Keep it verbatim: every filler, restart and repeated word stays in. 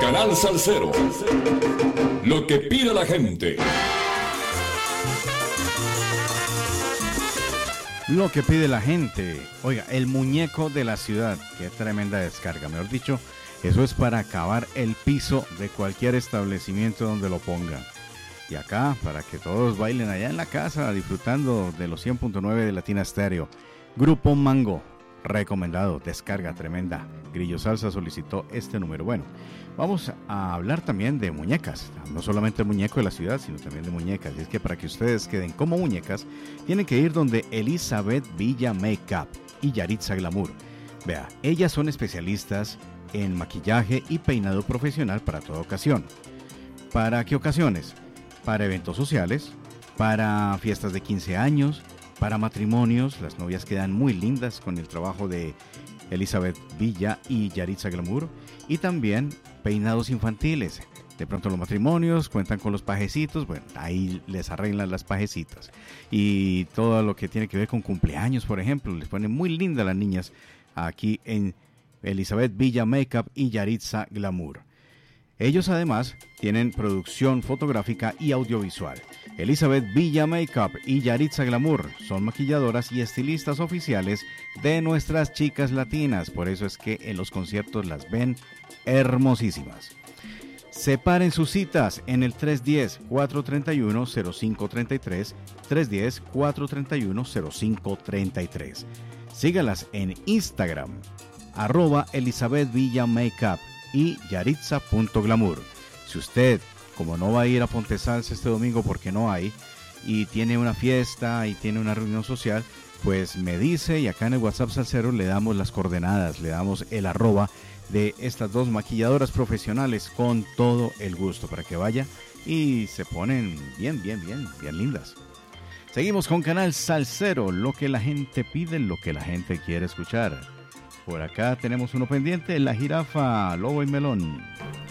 Canal Salsero. Lo que pide la gente. Lo que pide la gente. Oiga, el muñeco de la ciudad. Qué tremenda descarga. Mejor dicho, eso es para acabar el piso de cualquier establecimiento donde lo pongan. Y acá, para que todos bailen allá en la casa, disfrutando de los cien punto nueve de Latina Stereo. Grupo Mango, recomendado, descarga tremenda. Grillo Salsa solicitó este número. Bueno, vamos a hablar también de muñecas. No solamente el muñeco de la ciudad, sino también de muñecas. Y es que para que ustedes queden como muñecas, tienen que ir donde Elizabeth Villa Makeup y Yaritza Glamour. Vea, ellas son especialistas en maquillaje y peinado profesional para toda ocasión. ¿Para qué ocasiones? Para eventos sociales, para fiestas de quince años, para matrimonios. Las novias quedan muy lindas con el trabajo de Elizabeth Villa y Yaritza Glamour. Y también peinados infantiles. De pronto los matrimonios cuentan con los pajecitos, bueno, ahí les arreglan las pajecitas. Y todo lo que tiene que ver con cumpleaños, por ejemplo, les ponen muy lindas las niñas aquí en Elizabeth Villa Makeup y Yaritza Glamour. Ellos además tienen producción fotográfica y audiovisual. Elizabeth Villa Makeup y Yaritza Glamour son maquilladoras y estilistas oficiales de nuestras chicas latinas. Por eso es que en los conciertos las ven hermosísimas. Separen sus citas en el tres uno cero, cuatro tres uno, cero cinco tres tres, tres uno cero, cuatro tres uno, cero cinco tres tres. Sígalas en Instagram, arroba Elizabeth Villa Makeup y yaritza.glamour. Si usted, como no va a ir a Ponte Salsa este domingo porque no hay, y tiene una fiesta y tiene una reunión social, pues me dice y acá en el WhatsApp Salsero le damos las coordenadas, le damos el arroba de estas dos maquilladoras profesionales con todo el gusto para que vaya y se ponen bien, bien, bien, bien lindas. Seguimos con Canal Salsero, lo que la gente pide, lo que la gente quiere escuchar. Por acá tenemos uno pendiente, La Jirafa, Lobo y Melón.